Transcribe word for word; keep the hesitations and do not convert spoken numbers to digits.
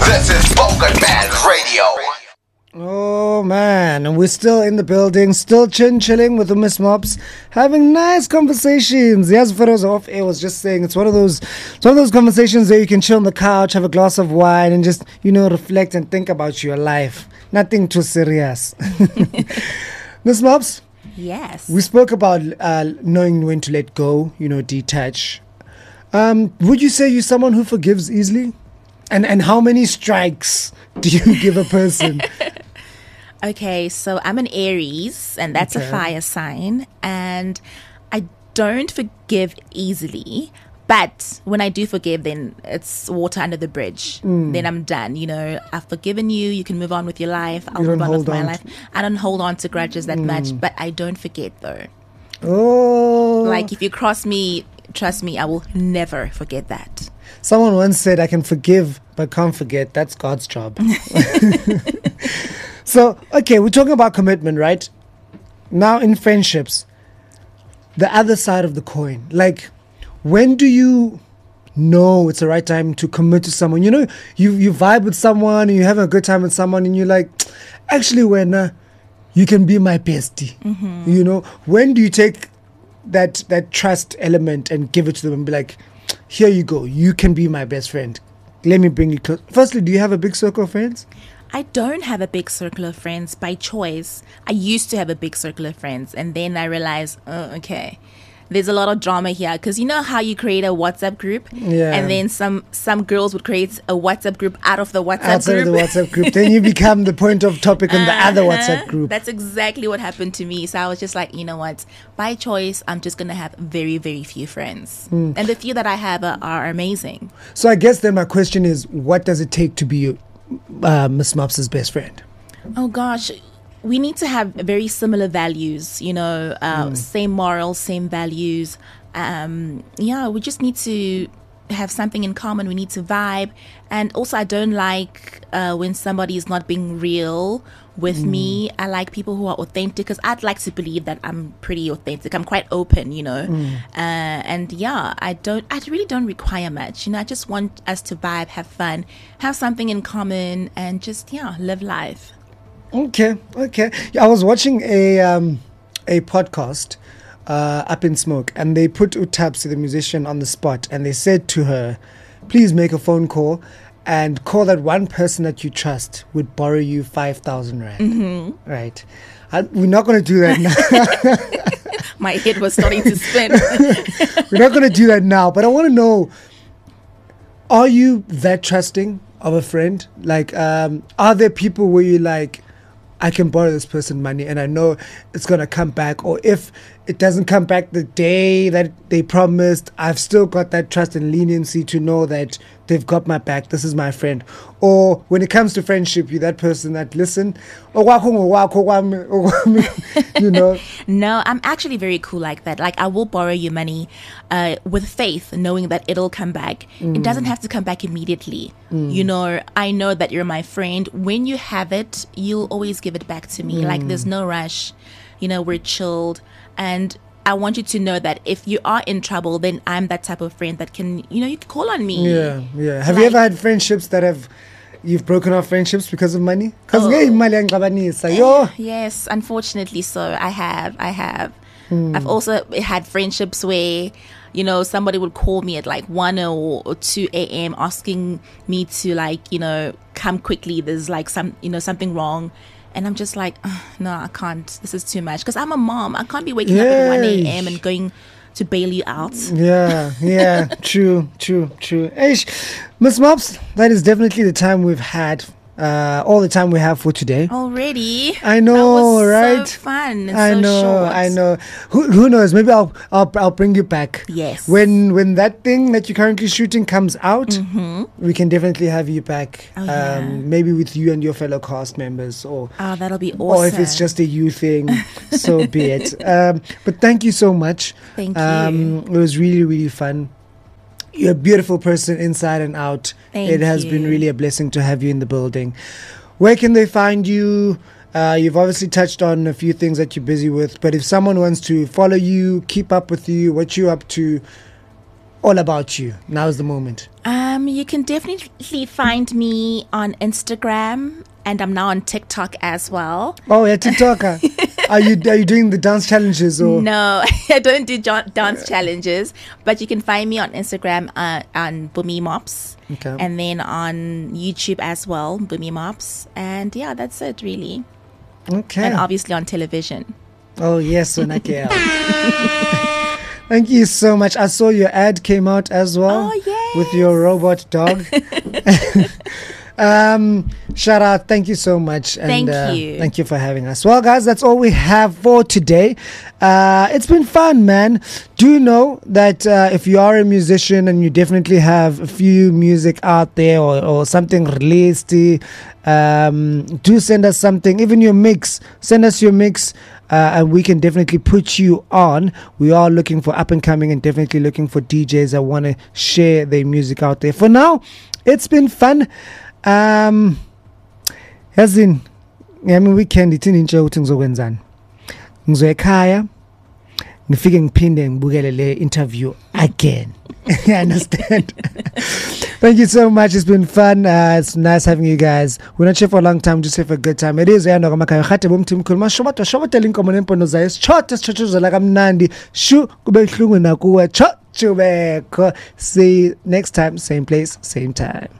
This is Spoken Man Radio. Oh man, and we're still in the building, still chin chilling with the Miss Mops, having nice conversations. Yes, Feroz off air was just saying it's one of those, it's one of those conversations where you can chill on the couch, have a glass of wine, and just you know reflect and think about your life. Nothing too serious. Miss Mops. Yes. We spoke about uh, knowing when to let go, you know, detach. Um, would you say you're someone who forgives easily? And and how many strikes do you give a person? Okay, so I'm an Aries, and that's Okay. a fire sign, and I don't forgive easily. But when I do forgive, then it's water under the bridge. Mm. Then I'm done. You know, I've forgiven you. You can move on with your life. I'll You don't move on hold with my on life. to- I don't hold on to grudges that Mm. much, but I don't forget though. Oh. Like if you cross me, trust me, I will never forget that. Someone once said, I can forgive but can't forget. That's God's job. So, okay, we're talking about commitment, right? Now in friendships, the other side of the coin. Like, when do you know it's the right time to commit to someone? You know, you, you vibe with someone and you're having a good time with someone and you're like, actually, when uh, you can be my bestie. Mm-hmm. You know, when do you take that that trust element and give it to them and be like, here you go, you can be my best friend. Let me bring you close. Firstly, do you have a big circle of friends? I don't have a big circle of friends by choice. I used to have a big circle of friends, and then I realized, oh, okay, there's a lot of drama here. Because you know how you create a WhatsApp group, Yeah. and then some some girls would create a WhatsApp group out of the WhatsApp Outside group. of the WhatsApp group. Then you become the point of topic in the other WhatsApp Uh-huh. group. That's exactly what happened to me. So I was just like, you know what? By choice, I'm just gonna have very, very few friends, Hmm. and the few that I have are, are amazing. So I guess then my question is, what does it take to be uh, Miss Mops' best friend? Oh gosh, we need to have very similar values, you know, uh, same morals, same values. Um, yeah, we just need to have something in common. We need to vibe. And also, I don't like uh, when somebody is not being real with me. I like people who are authentic because I'd like to believe that I'm pretty authentic. I'm quite open, you know. Uh, and yeah, I don't, I really don't require much. You know, I just want us to vibe, have fun, have something in common, and just, yeah, live life. Okay, okay. Yeah, I was watching a um, a podcast, uh, Up in Smoke, and they put Utabs, the musician, on the spot, and they said to her, please make a phone call and call that one person that you trust would borrow you five thousand rand. Mm-hmm. Right. I, we're not going to do that now. My head was starting to spin. We're not going to do that now, but I want to know, are you that trusting of a friend? Like, um, are there people where you like, I can borrow this person money and I know it's going to come back, or if it doesn't come back the day that they promised, I've still got that trust and leniency to know that they've got my back, this is my friend? Or when it comes to friendship, you're that person that, listen, you know? No, I'm actually very cool like that. Like, I will borrow you money uh, with faith, knowing that it'll come back. It doesn't have to come back immediately. You know, I know that you're my friend. When you have it, you'll always give it back to me. Like, there's no rush. You know, we're chilled. And I want you to know that if you are in trouble, then I'm that type of friend that can, you know, you can call on me. Yeah, yeah. Have you Like- ever had friendships that have, you've broken off friendships because of money? Because Oh. yo. Yes, unfortunately so. I have. I have. Hmm. I've also had friendships where, you know, somebody would call me at like one or, or two a.m. asking me to, like, you know, come quickly. There's like some, you know, something wrong. And I'm just like, "Ugh, no, I can't. This is too much. Because I'm a mom. I can't be waking up at one a.m. and going to bail you out. Yeah, yeah, true, true, true. Eish, Miss Mops, that is definitely the time we've had, uh, all the time we have for today. Already? I know, That was right? so fun. And I so know, short. I know. Who who knows? Maybe I'll I'll I'll bring you back. Yes. When when that thing that you're currently shooting comes out, we can definitely have you back. Oh, yeah. Um, maybe with you and your fellow cast members, or Oh, that'll be awesome. or if it's just a you thing, so be it. Um, but thank you so much. Thank Um, you. it was really, really fun. You're a beautiful person inside and out. Thank it has you. been really a blessing to have you in the building. Where can they find you? Uh, you've obviously touched on a few things that you're busy with, but if someone wants to follow you, keep up with you, what you're up to, all about you. Now's the moment. Um, you can definitely find me on Instagram, and I'm now on TikTok as well. Oh, yeah, TikToker. are you are you doing the dance challenges or? No, I don't do jo- dance challenges, but you can find me on Instagram uh, on Bumi Mops, Okay. and then on YouTube as well, Bumi Mops, and yeah, that's it really. Okay. And obviously on television. Oh yes, Sonakea. Thank you so much. I saw your ad came out as well. Oh, yes. With your robot dog. um, shout out. Thank you so much. And, Thank uh, you. Thank you for having us. Well, guys, that's all we have for today. Uh, it's been fun, man. Do know that uh, if you are a musician and you definitely have a few music out there or, or something released, um, do send us something. Even your mix. Send us your mix. Uh, and we can definitely put you on. We are looking for up and coming and definitely looking for D Js that want to share their music out there. For now, it's been fun. Um, as in, yami weekend ithi nje ukuthi ngizokwenzani. Ngizoya ekhaya. Ngifike ngiphinde ngibukele le interview again. You understand? Thank you so much. It's been fun. Uh, it's nice having you guys. We're not here for a long time, just here for a good time. It is Yano Kamakayo. Khate bomthi mkhulu. Mashobata shobata linkomo nempondo zayo. Chota chochoza kamnandi. Shu kube hlungu nakuwe. Chobeko. See you next time, same place, same time.